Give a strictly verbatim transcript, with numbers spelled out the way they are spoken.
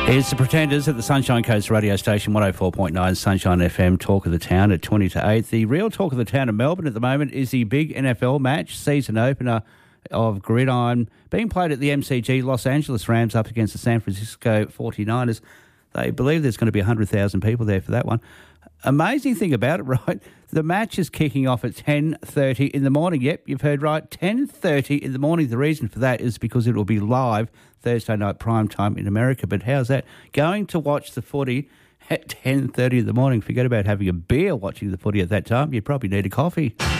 It's the Pretenders at the Sunshine Coast radio station, one oh four point nine Sunshine F M, Talk of the Town at twenty to eight. The real talk of the town of Melbourne at the moment is the big N F L match, season opener of Gridiron, being played at the M C G. Los Angeles Rams up against the San Francisco forty-niners. They believe there's going to be one hundred thousand people there for that one. Amazing thing about it, right? The match is kicking off at ten thirty in the morning. Yep, you've heard right, ten thirty in the morning. The reason for that is because it will be live Thursday night prime time in America. But how's that? Going to watch the footy at ten thirty in the morning. Forget about having a beer watching the footy at that time. You probably need a coffee.